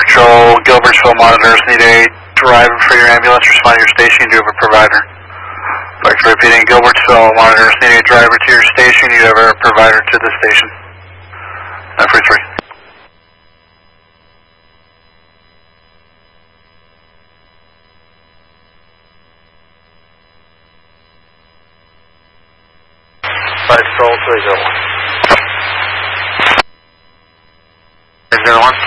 Patrol, Gilbertsville monitors need a driver for your ambulance. Respond to your station. You do have a provider. Back to repeating, Gilbertsville monitors need a driver to your station. You have a provider to the station. 943. Patrol 301. 301.